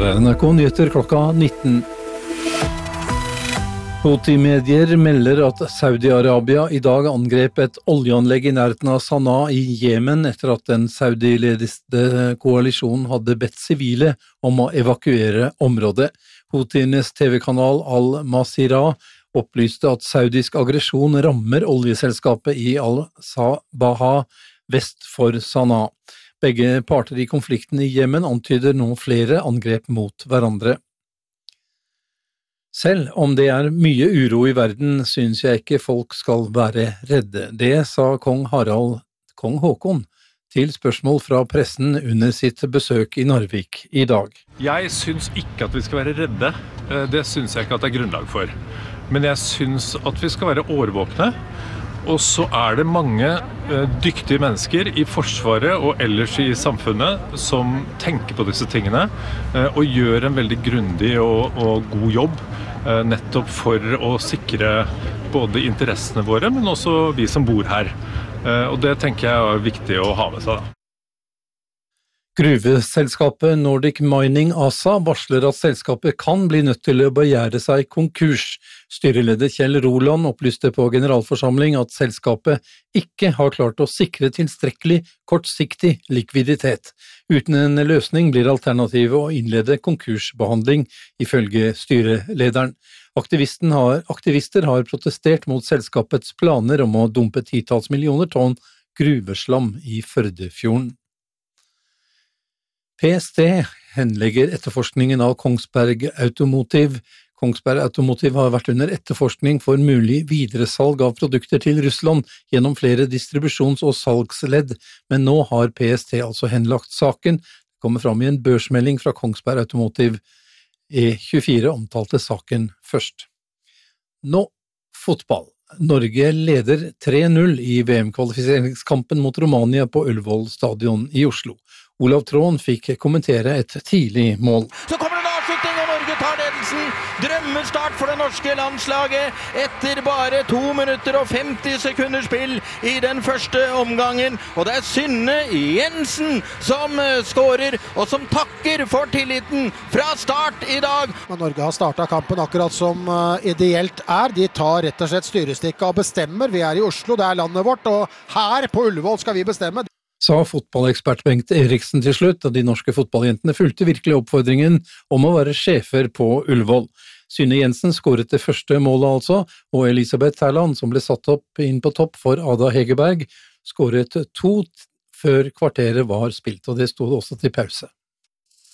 Her NRK Nyheter klokka 19. Houthi-medier melder at Saudi-Arabia I dag angrep et oljeanlegg I nærheten av Sanaa I Jemen etter at den Saudi-ledede koalisjonen hadde bedt sivile om å evakuere området. Houthienes TV-kanal Al-Masirah opplyste at saudisk aggresjon rammer oljeselskapet I Al-Sabaha vest for Sanaa. Begge parter I konflikten I Jemen antyder nå flere angrep mot hverandre. Selv om det mye uro I verden, synes jeg ikke folk skal være redde. Det sa kong Håkon til spørsmål fra pressen under sitt besøk I Narvik I dag. Jeg synes ikke at vi skal være redde. Det synes jeg ikke at det grunnlag for. Men jeg synes at vi skal være årvåkne. Og så det mange dyktige mennesker I forsvaret og ellers I samfunnet som tenker på disse tingene og gjør en veldig grundig og god jobb nettopp for å sikre både interessene våre, men også vi som bor her. Og det tenker jeg viktig å ha med seg da. Gruveselskapet Nordic Mining ASA varsler at selskapet kan bli nødt til å begjære seg konkurs. Styreleder Kjell Roland opplyste på generalforsamling at selskapet ikke har klart å sikre tilstrekkelig kortsiktig likviditet. Uten en løsning blir alternativet å innlede konkursbehandling, ifølge styrelederen. Aktivister har protestert mot selskapets planer om å dumpe 10 millioner tonn gruveslam I Førdefjorden. PST henlegger etterforskningen av Kongsberg Automotive. Kongsberg Automotive har vært under etterforskning for mulig videresalg av produkter til Russland gjennom flere distribusjons- og salgsledd, men nå har PST altså henlagt saken. Det kommer fram I en børsmelding fra Kongsberg Automotive. E24 omtalte saken først. Nå fotball. Norge leder 3-0 I VM-kvalifiseringskampen mot Romania på Ullevål stadion I Oslo. Olav Tråen fikk kommentere et tidlig mål. Så kommer en avslutning, og Norge tar ledelsen. Drømmestart for det norske landslaget etter bare 2 minutter og 50 sekunder spill I den første omgangen. Og det Synne Jensen som skårer, og som takker for tilliten fra start I dag. Norge har startet kampen akkurat som ideelt De tar rett og slett styrestikket og bestemmer. Vi I Oslo, det landet vårt, og her på Ullevål skal vi bestemme. Sa fotballekspert Bengt Eriksen til slutt, og de norske fotballjentene fulgte virkelig oppfordringen om å være sjefer på Ullevål. Synne Jensen skåret det første målet altså, og Elisabeth Terland, som ble satt opp inn på topp for Ada Hegerberg, skåret 2 før kvarteret var spilt, og det stod også til pause.